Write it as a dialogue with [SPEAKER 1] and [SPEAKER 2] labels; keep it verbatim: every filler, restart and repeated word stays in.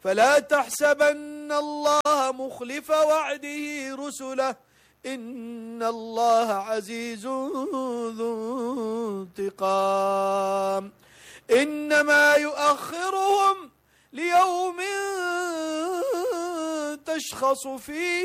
[SPEAKER 1] فلا تحسبن الله مخلف وعده رسله إن الله عزيز ذو انتقام إنما يؤخرهم ليوم تشخص فيه